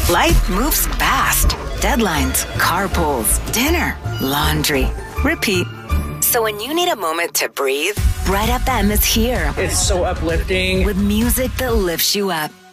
Life moves fast. Deadlines, carpools, dinner, laundry. Repeat. So when you need a moment to breathe, Bright FM is here. It's so uplifting. With music that lifts you up.